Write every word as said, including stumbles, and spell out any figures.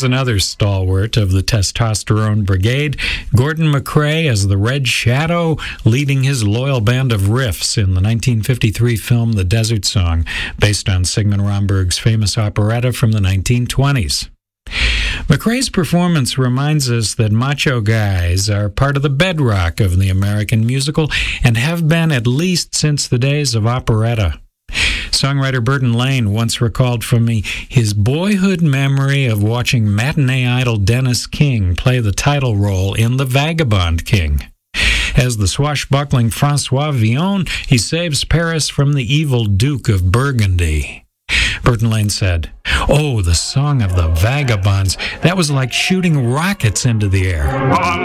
Here's another stalwart of the testosterone brigade, Gordon MacRae as the Red Shadow, leading his loyal band of riffs in the nineteen fifty-three film The Desert Song, based on Sigmund Romberg's famous operetta from the nineteen twenties. MacRae's performance reminds us that macho guys are part of the bedrock of the American musical and have been at least since the days of operetta. Songwriter Burton Lane once recalled for me his boyhood memory of watching matinee idol Dennis King play the title role in The Vagabond King. As the swashbuckling Francois Villon, he saves Paris from the evil Duke of Burgundy. Burton Lane said, "Oh, the song of the vagabonds, that was like shooting rockets into the air."